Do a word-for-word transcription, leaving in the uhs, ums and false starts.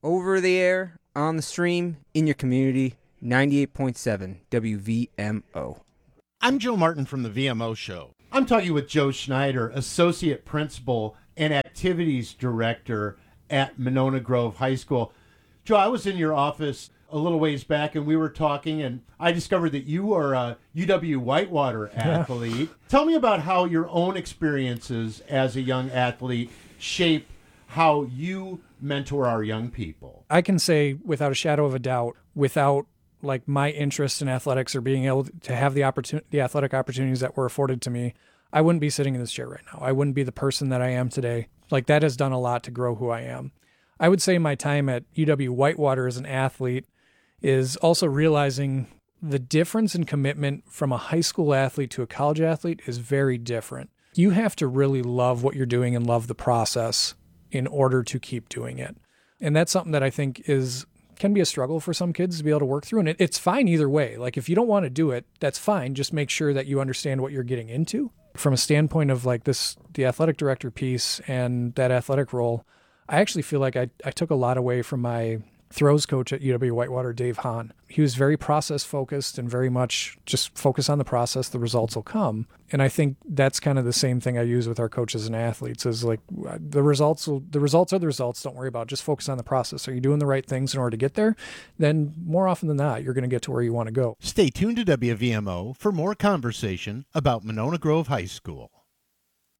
over the air, on the stream, in your community, ninety-eight point seven W V M O. I'm Joe Martin from the V M O Show. I'm talking with Joe Schneider, Associate Principal and Activities Director at Monona Grove High School. Joe, I was in your office a little ways back, and we were talking, and I discovered that you are a U W Whitewater athlete. Yeah. Tell me about how your own experiences as a young athlete shape how you mentor our young people. I can say without a shadow of a doubt, without like my interest in athletics or being able to have the opportunity, the athletic opportunities that were afforded to me, I wouldn't be sitting in this chair right now. I wouldn't be the person that I am today. Like, that has done a lot to grow who I am. I would say my time at U W Whitewater as an athlete is also realizing the difference in commitment from a high school athlete to a college athlete is very different. You have to really love what you're doing and love the process in order to keep doing it. And that's something that I think is can be a struggle for some kids to be able to work through. And it, it's fine either way. Like, if you don't want to do it, that's fine. Just make sure that you understand what you're getting into. From a standpoint of like this, the athletic director piece and that athletic role, I actually feel like I, I took a lot away from my throws coach at U W Whitewater, Dave Hahn. He was very process focused and very much just focus on the process, the results will come. And I think that's kind of the same thing I use with our coaches and athletes is like the results will, the results are the results. Don't worry about it. Just focus on the process. Are you doing the right things in order to get there? Then more often than not, you're going to get to where you want to go. Stay tuned to W V M O for more conversation about Monona Grove High School.